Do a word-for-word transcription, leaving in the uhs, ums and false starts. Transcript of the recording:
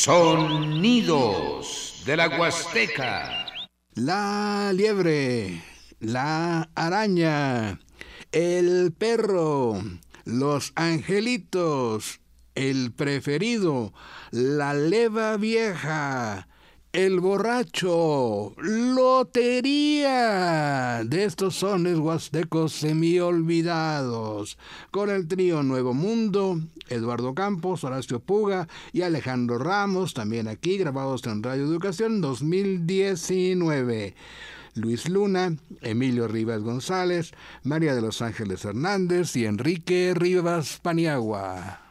Sonidos de la Huasteca. La liebre, la araña, el perro, los angelitos, el preferido, la leva vieja, el borracho, lotería, de estos sones huastecos semiolvidados, con el trío Nuevo Mundo, Eduardo Campos, Horacio Puga y Alejandro Ramos, también aquí grabados en Radio Educación dos mil diecinueve. Luis Luna, Emilio Rivas González, María de los Ángeles Hernández y Enrique Rivas Paniagua.